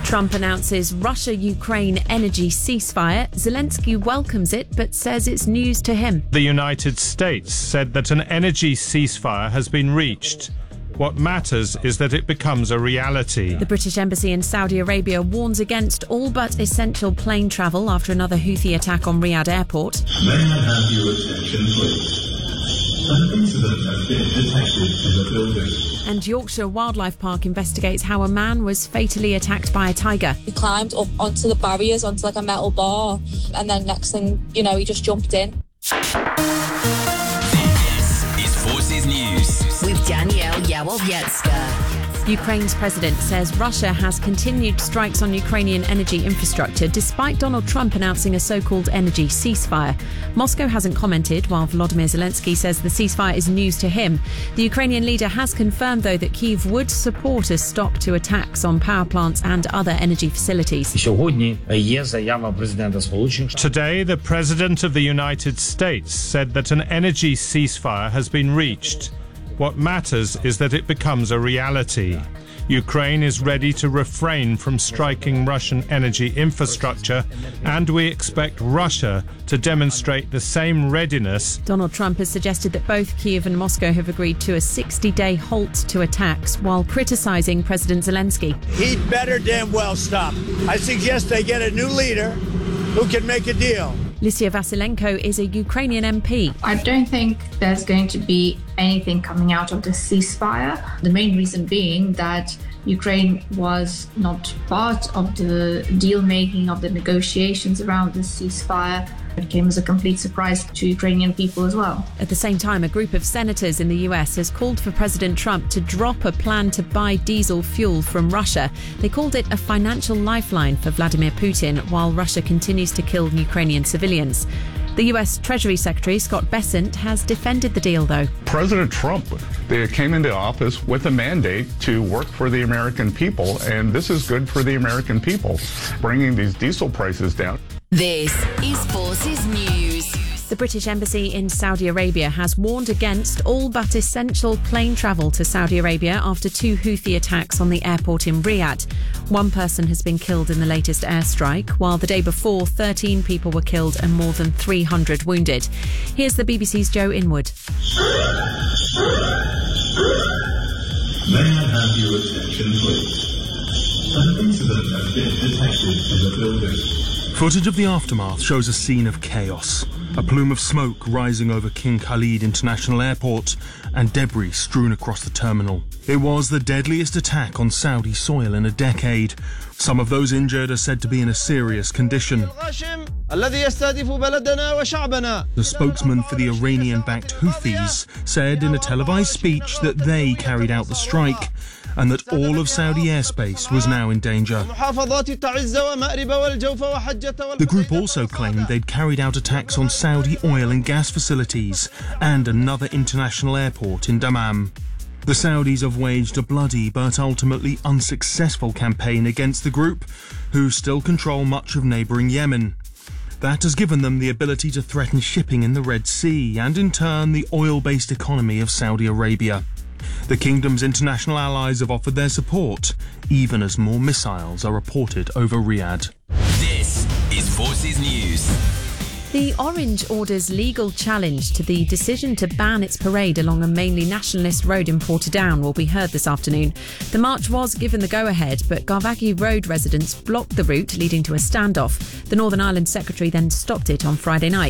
Trump announces Russia-Ukraine energy ceasefire. Zelensky welcomes it but says it's news to him. The United States said that an energy ceasefire has been reached. What matters is that it becomes a reality. The British Embassy in Saudi Arabia warns against all but essential plane travel after another Houthi attack on Riyadh airport. May I have your attention, please? An incident has been detected in the building. And Yorkshire Wildlife Park investigates how a man was fatally attacked by a tiger. He climbed up onto the barriers, onto like a metal bar, and then next thing you know, he just jumped in. This is Forces News with Danielle Yawowiecka. Ukraine's president says Russia has continued strikes on Ukrainian energy infrastructure despite Donald Trump announcing a so-called energy ceasefire. Moscow hasn't commented, while Volodymyr Zelensky says the ceasefire is news to him. The Ukrainian leader has confirmed, though, that Kyiv would support a stop to attacks on power plants and other energy facilities. Today, the President of the United States said that an energy ceasefire has been reached. What matters is that it becomes a reality. Ukraine is ready to refrain from striking Russian energy infrastructure, and we expect Russia to demonstrate the same readiness. Donald Trump has suggested that both Kyiv and Moscow have agreed to a 60-day halt to attacks, while criticising President Zelensky. He'd better damn well stop. I suggest they get a new leader who can make a deal. Lysia Vasilenko is a Ukrainian MP. I don't think there's going to be anything coming out of the ceasefire. The main reason being that Ukraine was not part of the deal-making, of the negotiations around the ceasefire. It came as a complete surprise to Ukrainian people as well. At the same time, a group of senators in the US has called for President Trump to drop a plan to buy diesel fuel from Russia. They called it a financial lifeline for Vladimir Putin, while Russia continues to kill Ukrainian civilians. The US Treasury Secretary, Scott Bessent, has defended the deal, though. President Trump, they came into office with a mandate to work for the American people, and this is good for the American people, bringing these diesel prices down. This is Forces News. The British Embassy in Saudi Arabia has warned against all but essential plane travel to Saudi Arabia after two Houthi attacks on the airport in Riyadh. One person has been killed in the latest airstrike, while the day before 13 people were killed and more than 300 wounded. Here's the BBC's Joe Inwood. May I have your attention, please? An incident has been detected in the building. Footage of the aftermath shows a scene of chaos. A plume of smoke rising over King Khalid International Airport and debris strewn across the terminal. It was the deadliest attack on Saudi soil in a decade. Some of those injured are said to be in a serious condition. The spokesman for the Iranian-backed Houthis said in a televised speech that they carried out the strike and that all of Saudi airspace was now in danger. The group also claimed they'd carried out attacks on Saudi oil and gas facilities and another international airport in Dammam. The Saudis have waged a bloody but ultimately unsuccessful campaign against the group, who still control much of neighbouring Yemen. That has given them the ability to threaten shipping in the Red Sea and, in turn, the oil-based economy of Saudi Arabia. The kingdom's international allies have offered their support, even as more missiles are reported over Riyadh. This is Forces News. The Orange Order's legal challenge to the decision to ban its parade along a mainly nationalist road in Portadown will be heard this afternoon. The march was given the go-ahead, but Garvaghy Road residents blocked the route, leading to a standoff. The Northern Ireland Secretary then stopped it on Friday night.